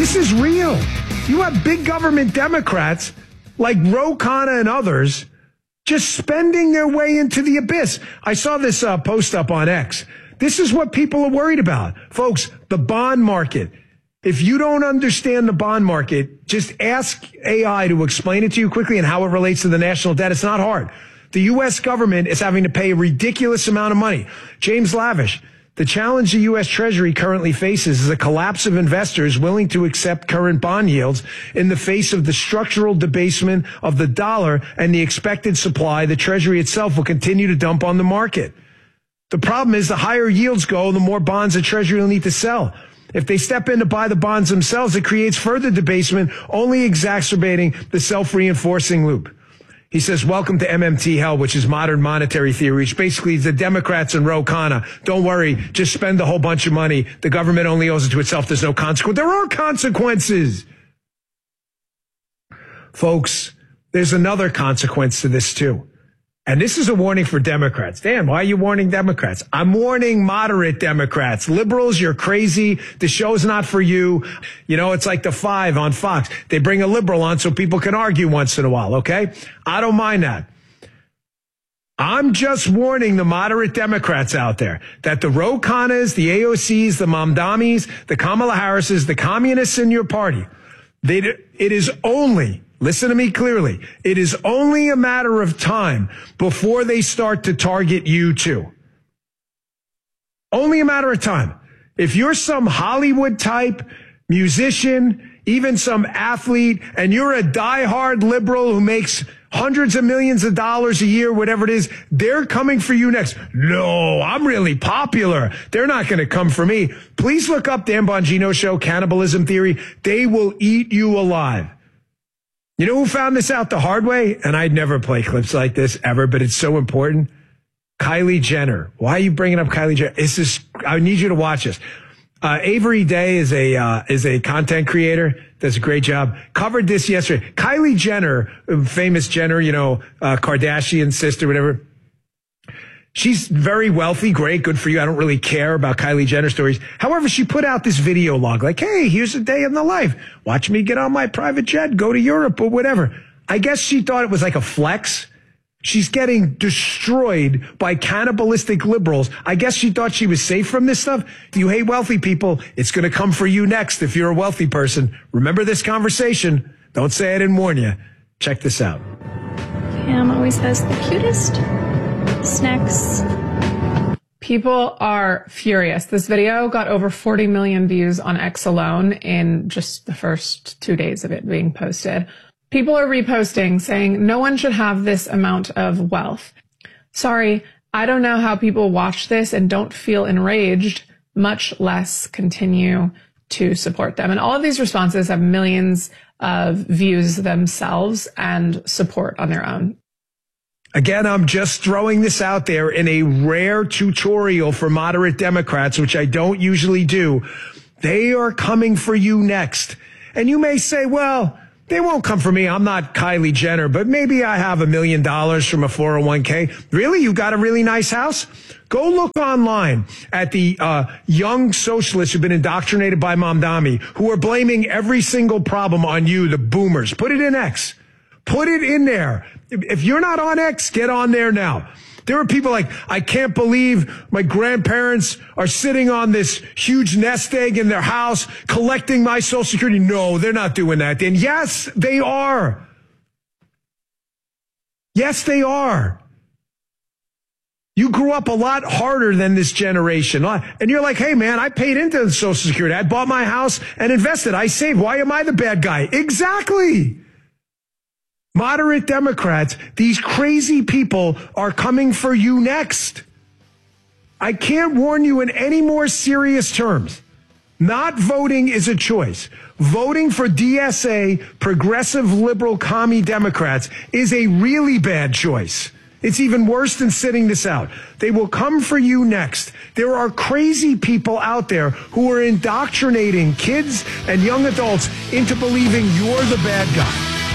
This is real. You have big government Democrats like Ro Khanna and others just spending their way into the abyss. I saw this post up on X. This is what people are worried about. Folks, the bond market. If you don't understand the bond market, just ask AI to explain it to you quickly and how it relates to the national debt. It's not hard. The U.S. government is having to pay a ridiculous amount of money. James Lavish, the challenge the U.S. Treasury currently faces is a collapse of investors willing to accept current bond yields in the face of the structural debasement of the dollar and the expected supply the Treasury itself will continue to dump on the market. The problem is the higher yields go, the more bonds the Treasury will need to sell. If they step in to buy the bonds themselves, it creates further debasement, only exacerbating the self-reinforcing loop. He says, welcome to MMT hell, which is modern monetary theory, which basically is the Democrats and Ro Khanna. Don't worry, just spend a whole bunch of money. The government only owes it to itself. There's no consequence. There are consequences. Folks, there's another consequence to this too. And this is a warning for Democrats. Dan, why are you warning Democrats? I'm warning moderate Democrats. Liberals, you're crazy. The show's not for you. You know, it's like The Five on Fox. They bring a liberal on so people can argue once in a while, okay? I don't mind that. I'm just warning the moderate Democrats out there that the Ro Khannas, the AOCs, the Mamdamis, the Kamala Harrises, the communists in your party, it is only... Listen to me clearly. It is only a matter of time before they start to target you too. Only a matter of time. If you're some Hollywood type, musician, even some athlete, and you're a diehard liberal who makes hundreds of millions of dollars a year, whatever it is, they're coming for you next. No, I'm really popular. They're not going to come for me. Please look up Dan Bongino Show, Cannibalism Theory. They will eat you alive. You know who found this out the hard way? And I'd never play clips like this ever, but it's so important. Kylie Jenner. Why are you bringing up Kylie Jenner? I need you to watch this. Avery Day is a content creator. Does a great job. Covered this yesterday. Kylie Jenner, famous Jenner, Kardashian sister, whatever. She's very wealthy. Great. Good for you. I don't really care about Kylie Jenner stories. However, she put out this video log like, hey, here's a day in the life. Watch me get on my private jet, go to Europe or whatever. I guess she thought it was like a flex. She's getting destroyed by cannibalistic liberals. I guess she thought she was safe from this stuff. If you hate wealthy people, it's going to come for you next if you're a wealthy person. Remember this conversation. Don't say I didn't warn you. Check this out. Cam always has the cutest snacks. People are furious. This video got over 40 million views on X alone in just the first 2 days of it being posted. People are reposting saying no one should have this amount of wealth. Sorry, I don't know how people watch this and don't feel enraged, much less continue to support them. And all of these responses have millions of views themselves and support on their own. Again, I'm just throwing this out there in a rare tutorial for moderate Democrats, which I don't usually do. They are coming for you next. And you may say, well, they won't come for me. I'm not Kylie Jenner, but maybe I have $1 million from a 401k. Really? You got a really nice house? Go look online at the young socialists who've been indoctrinated by Mamdani, who are blaming every single problem on you, the boomers. Put it in X. Put it in there. If you're not on X, get on there now. There are people like, I can't believe my grandparents are sitting on this huge nest egg in their house collecting my Social Security. No, they're not doing that. And yes, they are. Yes, they are. You grew up a lot harder than this generation. And you're like, hey, man, I paid into Social Security. I bought my house and invested. I saved. Why am I the bad guy? Exactly. Moderate Democrats, these crazy people are coming for you next. I can't warn you in any more serious terms. Not voting is a choice. Voting for DSA, progressive liberal commie Democrats, is a really bad choice. It's even worse than sitting this out. They will come for you next. There are crazy people out there who are indoctrinating kids and young adults into believing you're the bad guy.